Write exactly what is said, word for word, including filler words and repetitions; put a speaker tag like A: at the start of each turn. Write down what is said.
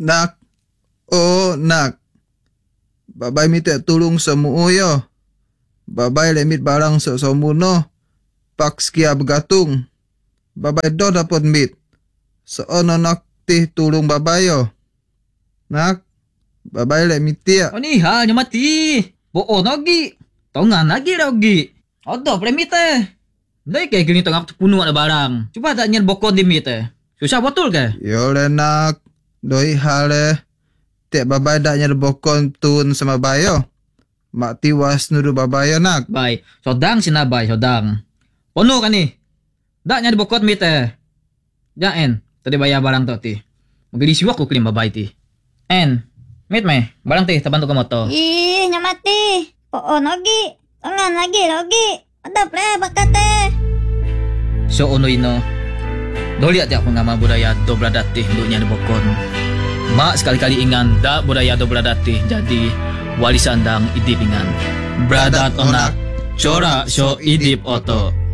A: Nak. Oh, nak. Babai minta tolong semua yo. Babai lemit barang sok-somu no. Pak sekia bergatung. Babai do dapat mit. Seono nak tih tolong babai yo. Nak. Babai lemit tiak.
B: Oh ni ha nyamati. Bo nogi. Tongan lagi rogi. Odo premit eh. Dai ke gini tengah terpunuh ada barang. Cuba tak nyer bokon di mit eh. Susah betul ke?
A: Yo le nak. Doi hal le. Tiap babai dak nyer bokon tun sama bayo. Mak tiwas nudu babai yo nak.
B: Bai, sodang sinabai sodang. Pono kan ni. Dak nyer bokon mit eh. Jaen, tadi bayar barang tu ti. Mungkin disiwak ku kirim babai ti. En, mit me, barang ti tabantu ke moto.
C: Ih, nyamati. Oh, nogi. Tangan lagi, rogi. Ada pre bakate.
B: So ono ino. Doli aja pengama budaya dobra datih dunia di bokon. Mak sekali-kali ingan dak budaya dobra datih jadi wali sandang idip ingan. Bradat onak, cora so idip oto.